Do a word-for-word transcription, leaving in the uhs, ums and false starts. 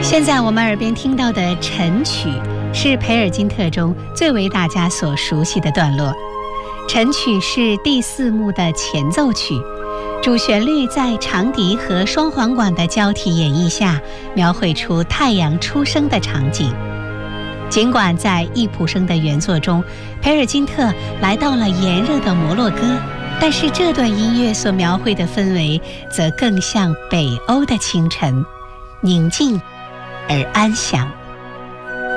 现在我们耳边听到的晨曲是培尔金特中最为大家所熟悉的段落。晨曲是第四幕的前奏曲，主旋律在长笛和双簧管的交替演绎下，描绘出太阳出生的场景。尽管在易卜生的原作中，培尔金特来到了炎热的摩洛哥，但是这段音乐所描绘的氛围则更像北欧的清晨，宁静而安详。